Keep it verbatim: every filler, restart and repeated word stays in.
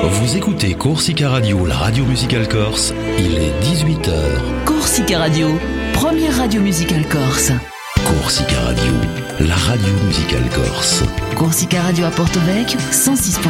Vous écoutez Corsica Radio, la radio musicale corse. Il est dix-huit heures. Corsica Radio, première radio musicale corse. Corsica Radio, la radio musicale corse. Corsica Radio à Porto Vecchio, cent six point